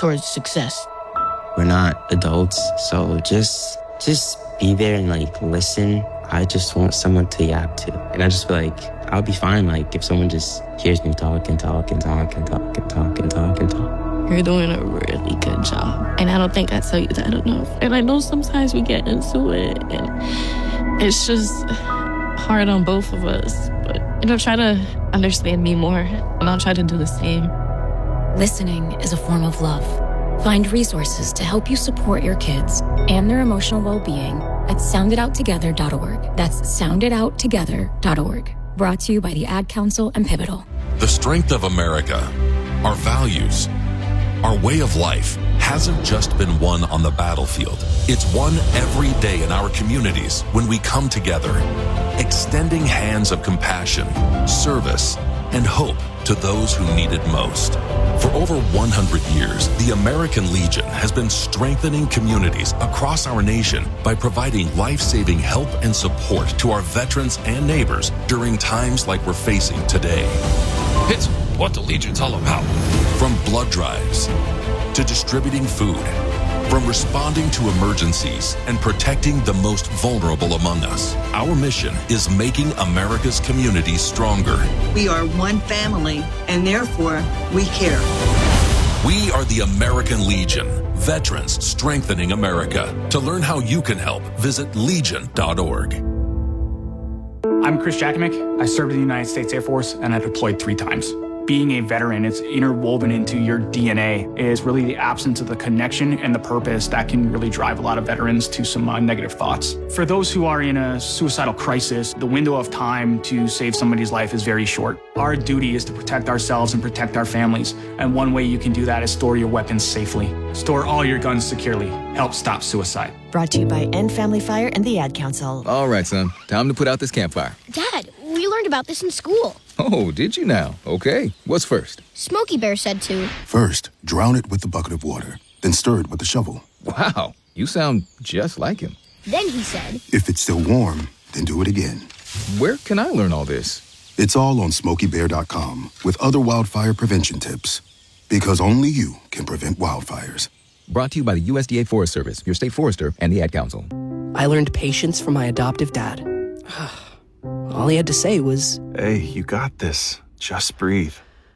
towards success. We're not adults, so just be there and listen. I just want someone to yap to. And I just feel like I'll be fine if someone just hears me talk and talk and talk and talk and talk and talk and talk. You're doing a really good job. And I don't think I tell you that enough. And I know sometimes we get into it and it's just hard on both of us. But, try to understand me more and I'll try to do the same. Listening is a form of love. Find resources to help you support your kids and their emotional well-being at sounditouttogether.org. That's sounditouttogether.org. Brought to you by the Ad Council and Pivotal. The strength of America, our values, our way of life hasn't just been won on the battlefield. It's won every day in our communities when we come together, extending hands of compassion, service, and hope to those who need it most. For over 100 years, the American Legion has been strengthening communities across our nation by providing life-saving help and support to our veterans and neighbors during times like we're facing today. It's what the Legion's all about. From blood drives to distributing food, from responding to emergencies and protecting the most vulnerable among us, our mission is making America's communities stronger. We are one family, and therefore, we care. We are the American Legion, veterans strengthening America. To learn how you can help, visit legion.org. I'm Chris Jakovic. I served in the United States Air Force, and I deployed 3 times. Being a veteran, it's interwoven into your DNA. It is really the absence of the connection and the purpose that can really drive a lot of veterans to some negative thoughts. For those who are in a suicidal crisis, the window of time to save somebody's life is very short. Our duty is to protect ourselves and protect our families. And one way you can do that is store your weapons safely. Store all your guns securely. Help stop suicide. Brought to you by End Family Fire and the Ad Council. All right, son. Time to put out this campfire. Dad, we learned about this in school. Oh, did you now? Okay. What's first? Smokey Bear said to. First, drown it with a bucket of water, then stir it with a shovel. Wow, you sound just like him. Then he said. If it's still warm, then do it again. Where can I learn all this? It's all on SmokeyBear.com with other wildfire prevention tips. Because only you can prevent wildfires. Brought to you by the USDA Forest Service, your state forester, and the Ad Council. I learned patience from my adoptive dad. All he had to say was, "Hey, you got this. Just breathe."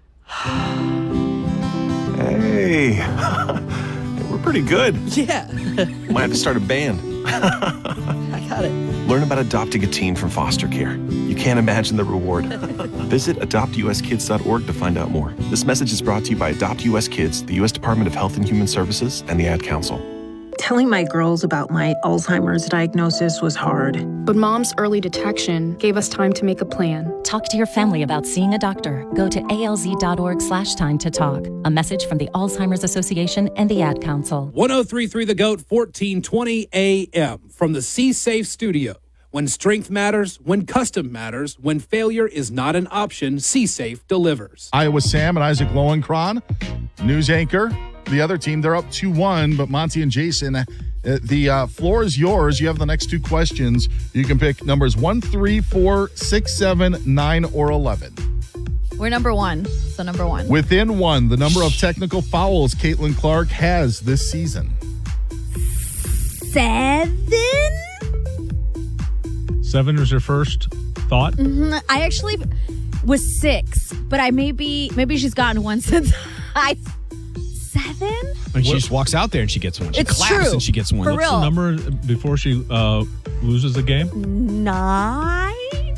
Hey, we're pretty good. Yeah. Might have to start a band. I got it. Learn about adopting a teen from foster care. You can't imagine the reward. Visit adoptuskids.org to find out more. This message is brought to you by Adopt US Kids, the U.S. Department of Health and Human Services, and the Ad Council. Telling my girls about my Alzheimer's diagnosis was hard. But Mom's early detection gave us time to make a plan. Talk to your family about seeing a doctor. Go to alz.org/time to talk. A message from the Alzheimer's Association and the Ad Council. 103.3 The GOAT, 1420 AM from the C-Safe studio. When strength matters, when custom matters, when failure is not an option, C-Safe delivers. Iowa Sam and Isaac Lowenkron, news anchor. The other team, they're up 2-1, but Monty and Jason, the floor is yours. You have the next 2 questions. You can pick numbers 1, 3, 4, 6, 7, 9, or 11. We're number 1, so number 1. Within 1, the number of technical fouls Caitlin Clark has this season. 7? 7 was your first thought? Mm-hmm. I actually was 6, but maybe she's gotten one since 7? And she just walks out there and she gets one. She claps true. And she gets one. For What's real. the number before she loses the game? 9?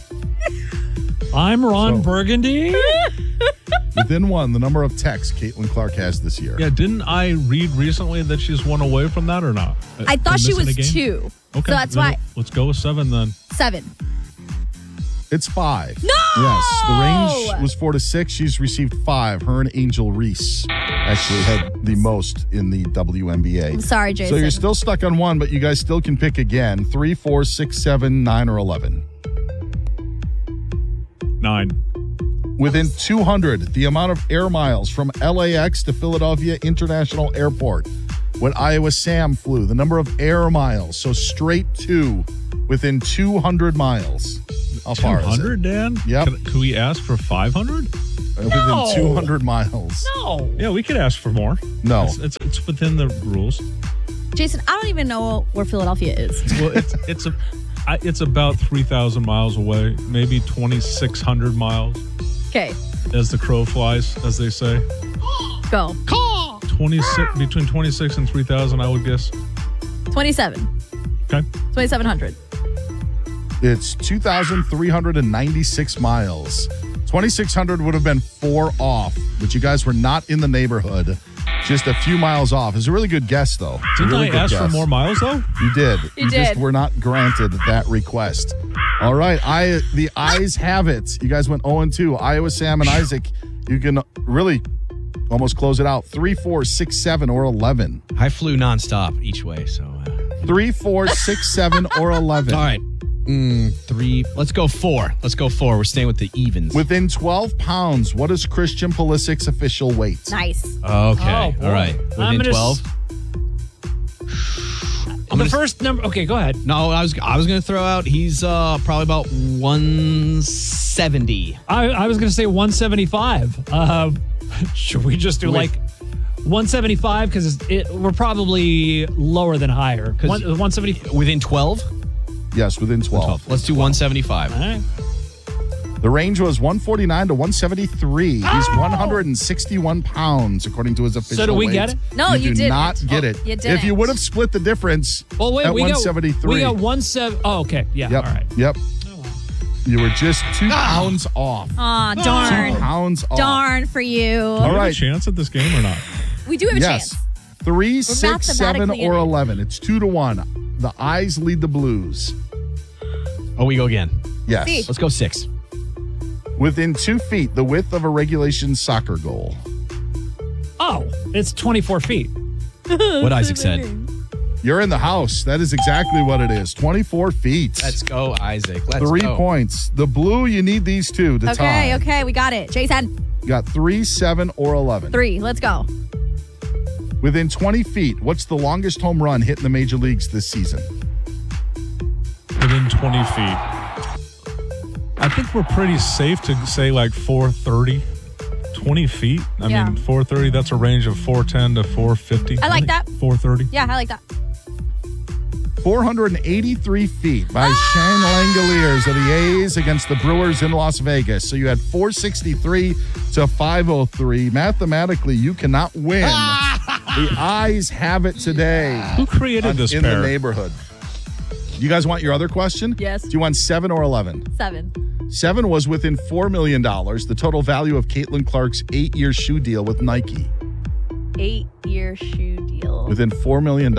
I'm Ron Burgundy. Within 1, the number of texts Caitlin Clark has this year. Yeah, didn't I read recently that she's one away from that or not? I thought she was 2. Okay, so that's why. Let's go with 7 then. 7. It's 5. No! Yes, the range was 4 to 6. She's received 5. Her and Angel Reese actually had the most in the WNBA. I'm sorry, Jason. So you're still stuck on 1, but you guys still can pick again. 3, 4, 6, 7, 9, or 11. 9. Within 200, the amount of air miles from LAX to Philadelphia International Airport when Iowa Sam flew. The number of air miles, so straight to within 200 miles. How far is it? 200, Dan? Yep. Could we ask for 500? within 200 miles. No. Yeah, we could ask for more. No. It's within the rules. Jason, I don't even know where Philadelphia is. Well, it's about 3,000 miles away, maybe 2,600 miles. Okay. As the crow flies, as they say. Go. 26 between 26 and 3,000, I would guess. 27. Okay. 2,700. It's 2,396 miles. 2,600 would have been 4 off, but you guys were not in the neighborhood. Just a few miles off. It's a really good guess, though. Didn't really I ask for more miles, though? You did. You just did. were not granted that request. All right. The ayes have it. You guys went 0-2. Iowa, Sam, and Isaac, you can really almost close it out. 3, 4, 6, 7, or 11. I flew nonstop each way, so. 3, 4, 6, 7, or 11. All right. 3. Let's go 4. We're staying with the evens. Within 12 pounds, what is Christian Pulisic's official weight? Nice. Okay. All right. Within 12. The first number. Okay, go ahead. No, I was going to throw out. He's probably about 170. I was going to say 175. Should we just do like 175 because we're probably lower than higher? Because 170 within 12. Yes, within 12. Let's do 175. All right. The range was 149 to 173. He's 161 pounds, according to his official weight. So do we get it? No, you do didn't. not get it. You didn't. If you would have split the difference at 173. We got 170. Oh, okay. Yeah. Yep. All right. Yep. You were just 2 pounds off. Aw, darn. 2 pounds off. Darn for you. Do we have a chance at this game or not? We do have a chance. 3, 6, 7, mathematically or in it. 11. It's 2-1. The ayes lead the Blues. Oh, we go again. Yes. See. Let's go 6. Within 2 feet, the width of a regulation soccer goal. Oh, it's 24 feet. What Isaac said. You're in the house. That is exactly what it is. 24 feet. Let's go, Isaac. Let's 3 go. points. The blue, you need these two to tie. Okay, we got it. Jason. You got 3, 7, or 11. 3. Let's go. Within 20 feet, what's the longest home run hit in the major leagues this season? Within 20 feet. I think we're pretty safe to say like 430. 20 feet? I mean, 430, that's a range of 410 to 450. I like that. 430. Yeah, I like that. 483 feet by Shane Langoliers of the A's against the Brewers in Las Vegas. So you had 463 to 503. Mathematically, you cannot win. The ayes have it today. Who created this in pair? the neighborhood? You guys want your other question? Yes. Do you want 7 or 11? 7. 7 was within $4 million, the total value of Caitlin Clark's 8-year shoe deal with Nike. 8-year shoe deal. Within $4 million.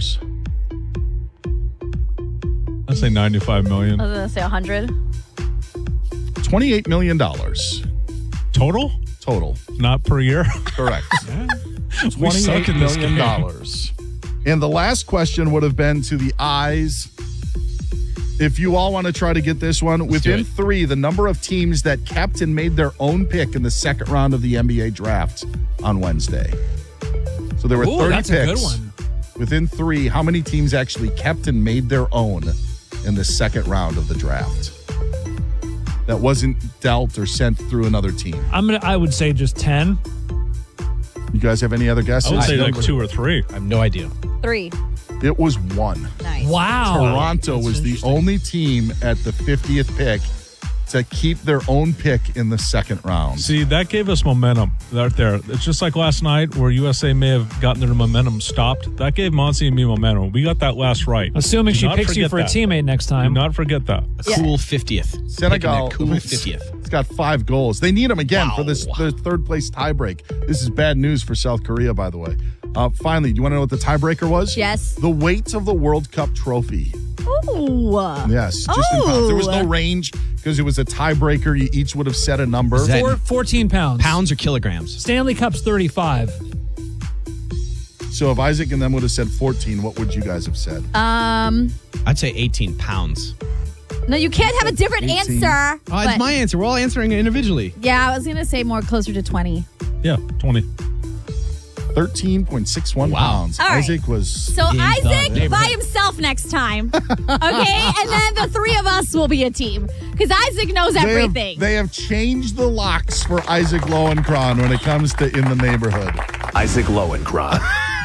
I'd say 95 million. I was going to say 100. $28 million. Total? Total. Not per year? Correct. We suck $28 in this million. game. And the last question would have been to the ayes. If you all want to try to get this one, within 3, the number of teams that kept and made their own pick in the second round of the NBA draft on Wednesday. So there were 30 that's picks. a good one. Within 3, how many teams actually kept and made their own in the second round of the draft? That wasn't dealt or sent through another team. I would say just 10. You guys have any other guesses? I would say like 2 or 3. I have no idea. 3. It was 1. Nice. Wow. Toronto was the only team at the 50th pick to keep their own pick in the second round. See, that gave us momentum right there. It's just like last night where USA may have gotten their momentum stopped. That gave Monty and me momentum. We got that last right. Assuming Do she not picks you forget for a that. teammate next time. Do not forget that. A cool 50th. Senegal, Picking a cool 50th. It's got 5 goals. They need them again for this the third place tiebreak. This is bad news for South Korea, by the way. Finally, do you want to know what the tiebreaker was? Yes. The weight of the World Cup trophy. Ooh. Yes, just in pounds. There was no range because it was a tiebreaker. You each would have set a number. Is that 14 pounds. Pounds or kilograms? Stanley Cup's 35. So if Isaac and them would have said 14, what would you guys have said? I'd say 18 pounds. No, you can't have a different 18. answer. Oh, it's my answer. We're all answering it individually. Yeah, I was going to say more closer to 20. Yeah, 20. 13.61 pounds. All right. Isaac was... So Isaac by himself next time. Okay? And then the three of us will be a team. Because Isaac knows everything. They have changed the locks for Isaac Lowenkron when it comes to In the Neighborhood. Isaac Lowenkron.